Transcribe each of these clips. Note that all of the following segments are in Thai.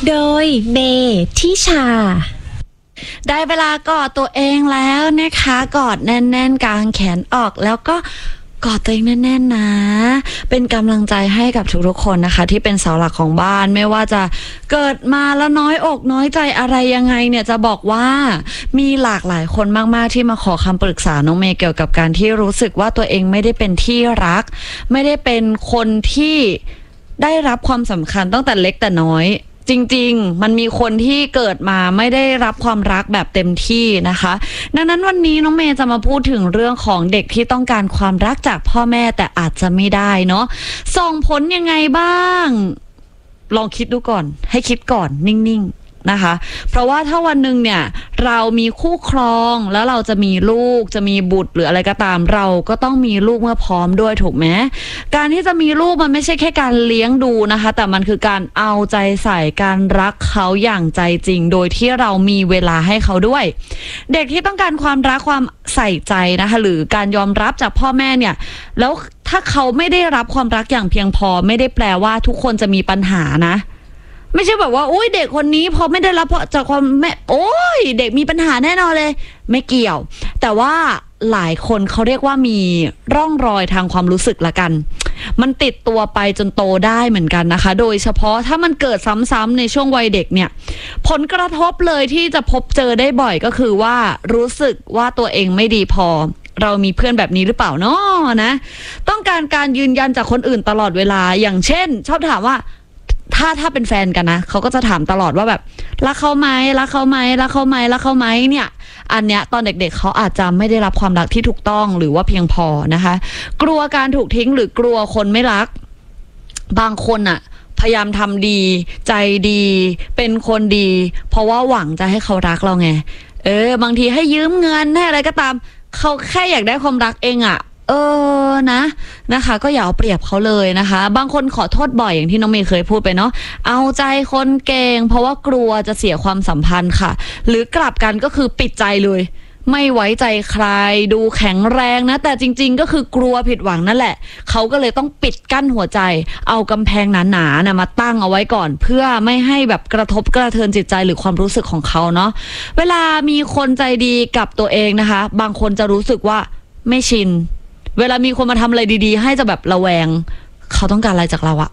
โดยเบทิชาได้เวลากอดตัวเองแล้วนะคะกอดแน่นๆกางแขนออกแล้วก็กอดตัวเองแน่นๆนะเป็นกำลังใจให้กับทุกๆคนนะคะที่เป็นเสาหลักของบ้านไม่ว่าจะเกิดมาแล้วน้อยอกน้อยใจอะไรยังไงเนี่ยจะบอกว่ามีหลากหลายคนมากๆที่มาขอคำปรึกษาน้องเมย์เกี่ยวกับการที่รู้สึกว่าตัวเองไม่ได้เป็นที่รักไม่ได้เป็นคนที่ได้รับความสำคัญตั้งแต่เล็กแต่น้อยจริงๆมันมีคนที่เกิดมาไม่ได้รับความรักแบบเต็มที่นะคะดังนั้นวันนี้น้องเมย์จะมาพูดถึงเรื่องของเด็กที่ต้องการความรักจากพ่อแม่แต่อาจจะไม่ได้เนาะส่งผลยังไงบ้างลองคิดดูก่อนให้คิดก่อนนิ่งๆนะคะเพราะว่าถ้าวันหนึ่งเนี่ยเรามีคู่ครองแล้วเราจะมีลูกจะมีบุตรหรืออะไรก็ตามเราก็ต้องมีลูกเมื่อพร้อมด้วยถูกไหมการที่จะมีลูกมันไม่ใช่แค่การเลี้ยงดูนะคะแต่มันคือการเอาใจใส่การรักเขาอย่างใจจริงโดยที่เรามีเวลาให้เขาด้วยเด็กที่ต้องการความรักความใส่ใจนะคะหรือการยอมรับจากพ่อแม่เนี่ยแล้วถ้าเขาไม่ได้รับความรักอย่างเพียงพอไม่ได้แปลว่าทุกคนจะมีปัญหานะไม่ใช่แบบว่าโอ้ยเด็กคนนี้พอไม่ได้รับจากความแม่โอ้ยเด็กมีปัญหาแน่นอนเลยไม่เกี่ยวแต่ว่าหลายคนเขาเรียกว่ามีร่องรอยทางความรู้สึกละกันมันติดตัวไปจนโตได้เหมือนกันนะคะโดยเฉพาะถ้ามันเกิดซ้ำๆในช่วงวัยเด็กเนี่ยผลกระทบเลยที่จะพบเจอได้บ่อยก็คือว่ารู้สึกว่าตัวเองไม่ดีพอเรามีเพื่อนแบบนี้หรือเปล่าเนาะนะต้องการยืนยันจากคนอื่นตลอดเวลาอย่างเช่นชอบถามว่าถ้าเป็นแฟนกันนะเขาก็จะถามตลอดว่าแบบรักเขาไหมรักเขาไหมรักเขาไหมรักเขาไหมเนี่ยอันเนี้ยตอนเด็กๆเขาอาจจะไม่ได้รับความรักที่ถูกต้องหรือว่าเพียงพอนะคะกลัวการถูกทิ้งหรือกลัวคนไม่รักบางคนอะพยายามทำดีใจดีเป็นคนดีเพราะว่าหวังจะให้เขารักเราไงบางทีให้ยืมเงินให้อะไรก็ตามเขาแค่อยากได้ความรักเองอะนะคะก็อย่าเอาเปรียบเขาเลยนะคะบางคนขอโทษบ่อยอย่างที่น้องเมย์เคยพูดไปเนาะเอาใจคนเก่งเพราะว่ากลัวจะเสียความสัมพันธ์ค่ะหรือกลับกันก็คือปิดใจเลยไม่ไว้ใจใครดูแข็งแรงนะแต่จริงๆก็คือกลัวผิดหวังนั่นแหละเขาก็เลยต้องปิดกั้นหัวใจเอากำแพงหนาๆนะมาตั้งเอาไว้ก่อนเพื่อไม่ให้แบบกระทบกระเทือนจิตใจหรือความรู้สึกของเขาเนาะเวลามีคนใจดีกับตัวเองนะคะบางคนจะรู้สึกว่าไม่ชินเวลามีคนมาทำอะไรดีๆให้จะแบบระแวงเขาต้องการอะไรจากเราอะ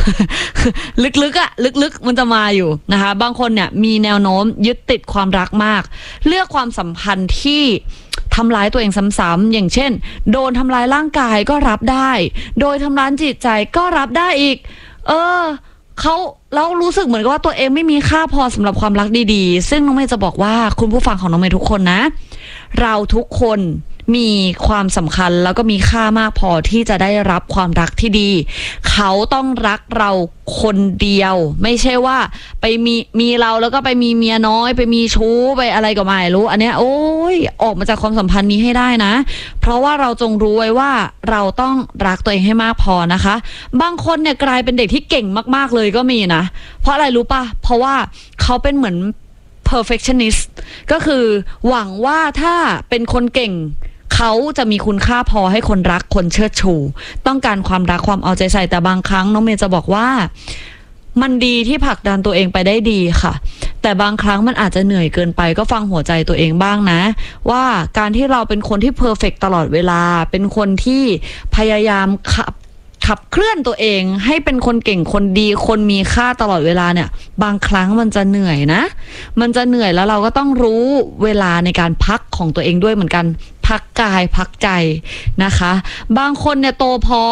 ลึกๆมันจะมาอยู่นะคะบางคนเนี่ยมีแนวโน้มยึดติดความรักมากเลือกความสัมพันธ์ที่ทำร้ายตัวเองซ้ำๆอย่างเช่นโดนทำร้ายร่างกายก็รับได้โดยทำร้ายจิตใจก็รับได้อีกเขาแล้วรู้สึกเหมือนกับว่าตัวเองไม่มีค่าพอสำหรับความรักดีๆซึ่งน้องเมย์จะบอกว่าคุณผู้ฟังของน้องเมย์ทุกคนนะเราทุกคนมีความสำคัญแล้วก็มีค่ามากพอที่จะได้รับความรักที่ดีเขาต้องรักเราคนเดียวไม่ใช่ว่าไปมีเราแล้วก็ไปมีเมียน้อยไปมีชู้ไปอะไรก็ไม่รู้อันเนี้ยโอ้ยออกมาจากความสัมพันธ์นี้ให้ได้นะเพราะว่าเราจงรู้ไว้ว่าเราต้องรักตัวเองให้มากพอนะคะบางคนเนี่ยกลายเป็นเด็กที่เก่งมากๆเลยก็มีนะเพราะอะไรรู้ป่ะเพราะว่าเขาเป็นเหมือน perfectionist ก็คือหวังว่าถ้าเป็นคนเก่งเขาจะมีคุณค่าพอให้คนรักคนเชิดชูต้องการความรักความเอาใจใส่แต่บางครั้งน้องเมย์จะบอกว่ามันดีที่ผลักดันตัวเองไปได้ดีค่ะแต่บางครั้งมันอาจจะเหนื่อยเกินไปก็ฟังหัวใจตัวเองบ้างนะว่าการที่เราเป็นคนที่เพอร์เฟกต์ตลอดเวลาเป็นคนที่พยายามขับเคลื่อนตัวเองให้เป็นคนเก่งคนดีคนมีค่าตลอดเวลาเนี่ยบางครั้งมันจะเหนื่อยนะมันจะเหนื่อยแล้วเราก็ต้องรู้เวลาในการพักของตัวเองด้วยเหมือนกันพักกายพักใจนะคะบางคนเนี่ยโตพอ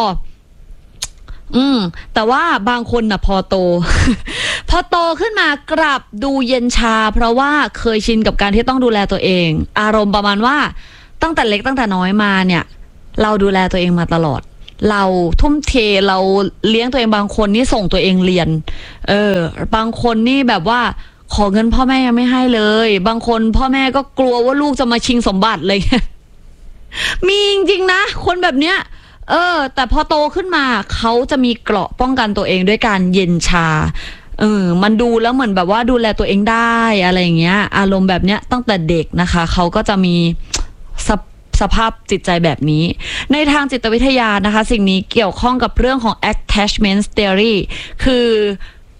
แต่ว่าบางคนน่ะพอโต พอโตขึ้นมากลับดูเย็นชาเพราะว่าเคยชินกับการที่ต้องดูแลตัวเองอารมณ์ประมาณว่าตั้งแต่เล็กตั้งแต่น้อยมาเนี่ยเราดูแลตัวเองมาตลอดเราทุ่มเทเราเลี้ยงตัวเองบางคนนี่ส่งตัวเองเรียนบางคนนี่แบบว่าขอเงินพ่อแม่ยังไม่ให้เลยบางคนพ่อแม่ก็กลัวว่าลูกจะมาชิงสมบัติเลย มีจริงๆนะคนแบบเนี้ยแต่พอโตขึ้นมาเขาจะมีเกราะป้องกันตัวเองด้วยการเย็นชามันดูแล้วเหมือนแบบว่าดูแลตัวเองได้อะไรอย่างเงี้ยอารมณ์แบบเนี้ยตั้งแต่เด็กนะคะเขาก็จะมีสภาพจิตใจแบบนี้ในทางจิตวิทยานะคะสิ่งนี้เกี่ยวข้องกับเรื่องของ attachment theory คือ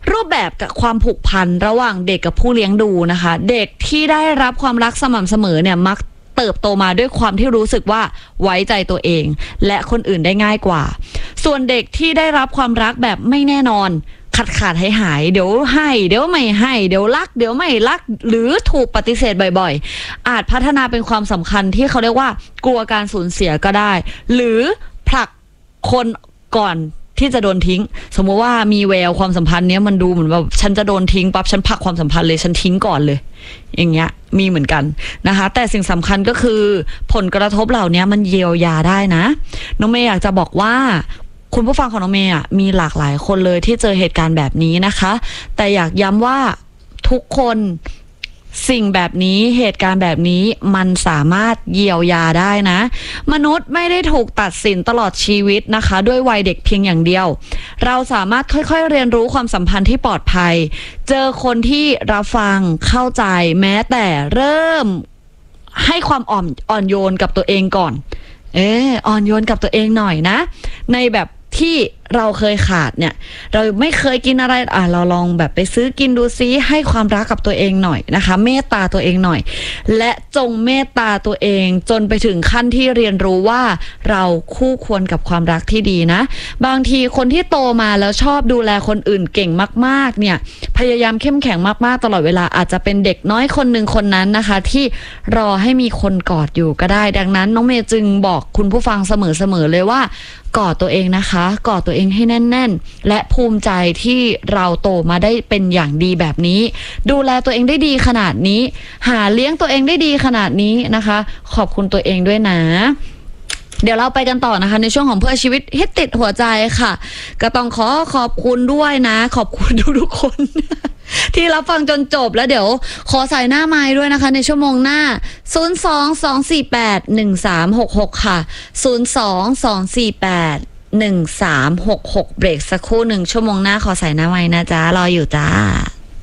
รูปแบบกับความผูกพันระหว่างเด็กกับผู้เลี้ยงดูนะคะเด็กที่ได้รับความรักสม่ำเสมอเนี่ยมักเติบโตมาด้วยความที่รู้สึกว่าไว้ใจตัวเองและคนอื่นได้ง่ายกว่าส่วนเด็กที่ได้รับความรักแบบไม่แน่นอนขาดหายเดี๋ยวให้เดี๋ยวไม่ให้เดี๋ยวรักเดี๋ยวไม่รักหรือถูกปฏิเสธบ่อยๆอาจพัฒนาเป็นความสำคัญที่เขาเรียกว่ากลัวการสูญเสียก็ได้หรือผลักคนก่อนที่จะโดนทิ้งสมมติว่ามีแววความสัมพันธ์เนี้ยมันดูเหมือนแบบฉันจะโดนทิ้งปั๊บฉันผลักความสัมพันธ์เลยฉันทิ้งก่อนเลยอย่างเงี้ยมีเหมือนกันนะคะแต่สิ่งสำคัญก็คือผลกระทบเหล่านี้มันเยียวยาได้นะน้องเมย์อยากจะบอกว่าคุณผู้ฟังของน้องเมย์มีหลากหลายคนเลยที่เจอเหตุการณ์แบบนี้นะคะแต่อยากย้ำว่าทุกคนสิ่งแบบนี้เหตุการณ์แบบนี้มันสามารถเยียวยาได้นะมนุษย์ไม่ได้ถูกตัดสินตลอดชีวิตนะคะด้วยวัยเด็กเพียงอย่างเดียวเราสามารถค่อยๆเรียนรู้ความสัมพันธ์ที่ปลอดภัยเจอคนที่รับฟังเข้าใจแม้แต่เริ่มให้ความอ่อนโยนกับตัวเองก่อนอ่อนโยนกับตัวเองหน่อยนะในแบบที่เราเคยขาดเนี่ยเราไม่เคยกินอะไรเราลองแบบไปซื้อกินดูซิให้ความรักกับตัวเองหน่อยนะคะเมตตาตัวเองหน่อยและจงเมตตาตัวเองจนไปถึงขั้นที่เรียนรู้ว่าเราคู่ควรกับความรักที่ดีนะบางทีคนที่โตมาแล้วชอบดูแลคนอื่นเก่งมากๆเนี่ยพยายามเข้มแข็งมากๆตลอดเวลาอาจจะเป็นเด็กน้อยคนหนึ่งคนนั้นนะคะที่รอให้มีคนกอดอยู่ก็ได้ดังนั้นน้องเมย์จึงบอกคุณผู้ฟังเสมอเลยว่ากอดตัวเองนะคะกอดตัวเองให้แน่นๆและภูมิใจที่เราโตมาได้เป็นอย่างดีแบบนี้ดูแลตัวเองได้ดีขนาดนี้หาเลี้ยงตัวเองได้ดีขนาดนี้นะคะขอบคุณตัวเองด้วยนะเดี๋ยวเราไปกันต่อนะคะในช่วงของเพื่อชีวิตฮิตติดหัวใจค่ะก็ต้องขอบคุณด้วยนะขอบคุณทุกๆคนที่รับฟังจนจบแล้วเดี๋ยวขอใส่หน้าไมค์ด้วยนะคะในชั่วโมงหน้า022481366ค่ะ022481366เบรกสักครู่1ชั่วโมงหน้าขอใส่หน้าไมค์นะจ๊ะรออยู่จ้า